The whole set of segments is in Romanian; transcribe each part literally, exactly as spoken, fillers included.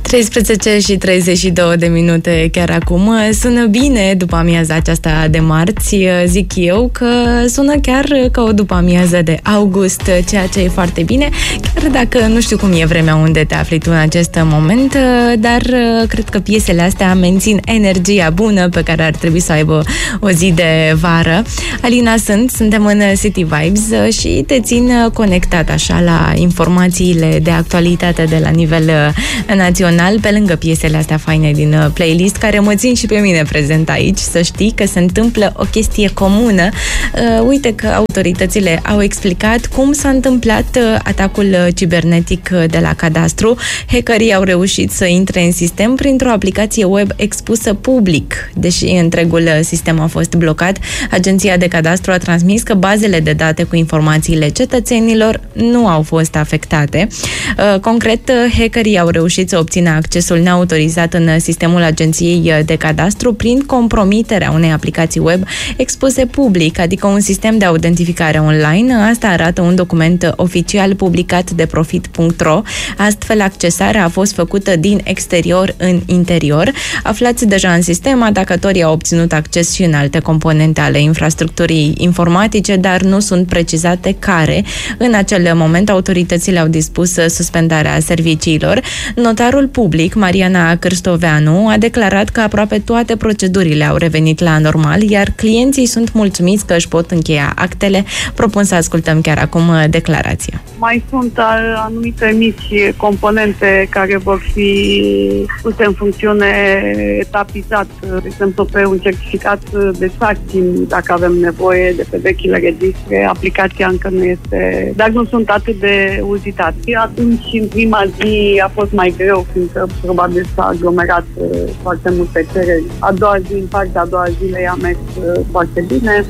treisprezece și treizeci și două de minute chiar acum. Sună bine după amiaza aceasta de marți, zic eu că sună chiar ca o după amiază de august, ceea ce e foarte bine, chiar dacă nu știu cum e vremea unde te afli tu în acest moment, dar cred că piesele astea mențin energia bună pe care ar trebui să aibă o zi de vară. Alina sunt, suntem în City Vibes și te țin conectat așa la informațiile de actualitate de la nivel național, pe lângă piesele astea faine din playlist, care mă țin și pe mine prezent aici, să știi că se întâmplă o chestie comună. Uh, uite că autoritățile au explicat cum s-a întâmplat uh, atacul cibernetic de la cadastru. Hackerii au reușit să intre în sistem printr-o aplicație web expusă public. Deși întregul sistem a fost blocat, Agenția de Cadastru a transmis că bazele de date cu informațiile cetățenilor nu au fost afectate. Uh, concret, hackerii au reușit să obțină accesul neautorizat în sistemul Agenției de Cadastru prin compromiterea unei aplicații web expuse public, adică un sistem de autentificare online. Asta arată un document oficial publicat de profit punct ro. Astfel, accesarea a fost făcută din exterior în interior. Aflați deja în sistem, atacatorii au obținut acces și în alte componente ale infrastructurii informatice, dar nu sunt precizate care. În acel moment, autoritățile au dispus suspendarea serviciilor. Notarul public, Mariana Cârstoveanu, a declarat că aproape toate procedurile au revenit la normal, iar clienții sunt mulțumiți că își pot încheia actele. Propun să ascultăm chiar acum declarația. Mai sunt anumite mici componente care vor fi puse în funcțiune etapizat, de exemplu pe un certificat de sarcini, dacă avem nevoie, de pe vechile registre. Aplicația încă nu este, dar nu sunt atât de uzitate. Atunci, în prima zi a fost mai greu, fiindcă probabil s-a aglomerat foarte multe cereri. A doua zi, în partea a doua zi, le-a mers foarte bine.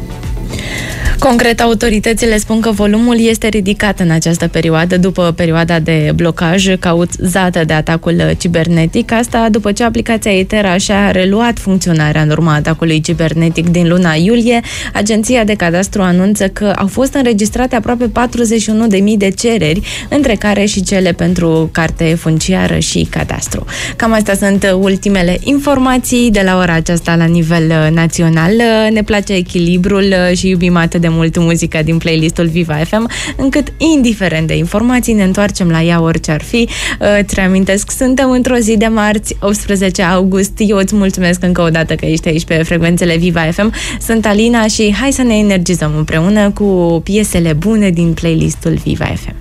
Concret, autoritățile spun că volumul este ridicat în această perioadă, după perioada de blocaj cauzată de atacul cibernetic. Asta după ce aplicația Etera și-a reluat funcționarea în urma atacului cibernetic din luna iulie. Agenția de Cadastru anunță că au fost înregistrate aproape patruzeci și unu de mii de cereri, între care și cele pentru carte funciară și cadastru. Cam astea sunt ultimele informații de la ora aceasta la nivel național. Ne place echilibrul și iubim atât de mult muzica din playlistul Viva F M, încât, indiferent de informații, ne întoarcem la ea orice ar fi. Îți reamintesc, suntem într-o zi de marți, optsprezece august. Eu îți mulțumesc încă o dată că ești aici pe frecvențele Viva F M. Sunt Alina și hai să ne energizăm împreună cu piesele bune din playlistul Viva F M.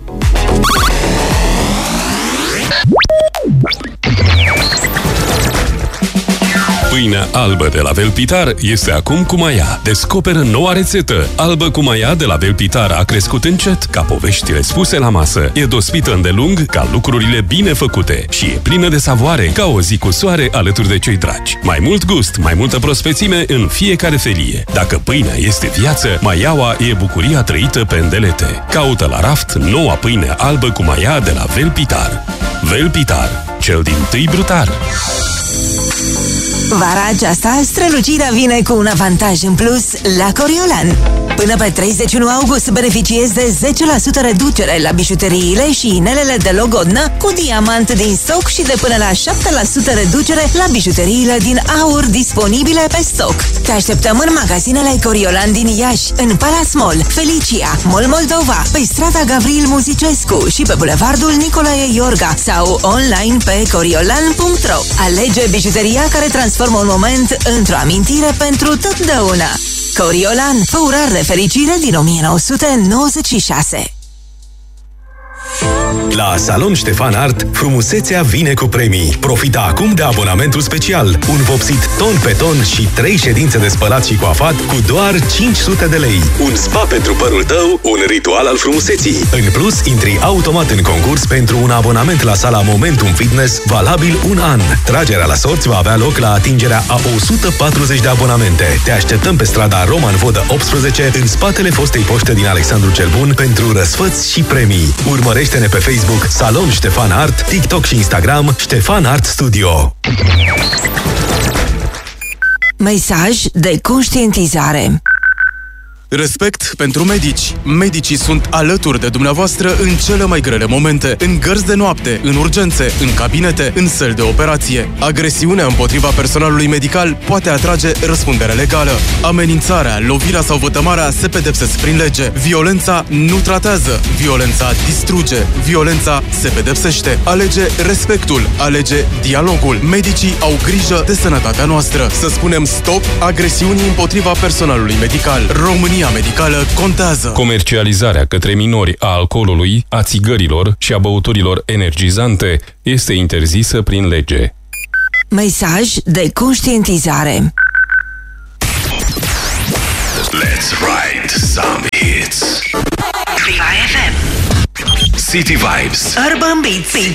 Pâinea albă de la Velpitar este acum cu maia. Descoperă noua rețetă. Albă cu maia de la Velpitar a crescut încet, ca poveștile spuse la masă. E dospită îndelung, ca lucrurile bine făcute. Și e plină de savoare, ca o zi cu soare alături de cei dragi. Mai mult gust, mai multă prospețime în fiecare felie. Dacă pâinea este viață, maiaua e bucuria trăită pe îndelete. Caută la raft noua pâine albă cu maia de la Velpitar. Velpitar, cel dintâi brutar. Vara aceasta, strălucirea vine cu un avantaj în plus la Coriolan. Până pe treizeci și unu august beneficiezi de zece la sută reducere la bijuteriile și inelele de logodnă cu diamant din stoc și de până la șapte la sută reducere la bijuteriile din aur disponibile pe stoc. Te așteptăm în magazinele Coriolan din Iași, în Palace Mall, Felicia, Mall Moldova, pe strada Gavril Muzicescu și pe bulevardul Nicolae Iorga sau online pe coriolan punct ro. Alege bijuteria care transformă un moment într-o amintire pentru totdeauna. Coriolan, făurar de fericire din o mie nouă sute nouăzeci și șase. La Salon Ștefan Art, frumusețea vine cu premii. Profita acum de abonamentul special. Un vopsit ton pe ton și trei ședințe de spălat și coafat cu doar cinci sute de lei. Un spa pentru părul tău, un ritual al frumuseții. În plus, intri automat în concurs pentru un abonament la sala Momentum Fitness, valabil un an. Tragerea la sorți va avea loc la atingerea a o sută patruzeci de abonamente. Te așteptăm pe strada Roman Vodă optsprezece, în spatele fostei poște din Alexandru cel Bun, pentru răsfăți și premii. Urmărește-ne pe Facebook Salon Ștefan Art, TikTok și Instagram Ștefan Art Studio. Mesaj de conștientizare. Respect pentru medici. Medicii sunt alături de dumneavoastră în cele mai grele momente, în gărzi de noapte, în urgențe, în cabinete, în săli de operație. Agresiunea împotriva personalului medical poate atrage răspundere legală. Amenințarea, lovirea sau vătămarea se pedepsesc prin lege. Violența nu tratează. Violența distruge. Violența se pedepsește. Alege respectul. Alege dialogul. Medicii au grijă de sănătatea noastră. Să spunem stop agresiunii împotriva personalului medical. România medicală contează. Comercializarea către minori a alcoolului, a țigărilor și a băuturilor energizante este interzisă prin lege. Mesaj de conștientizare. Let's write some hits. Viva F M. City Vibes. Urban Beats.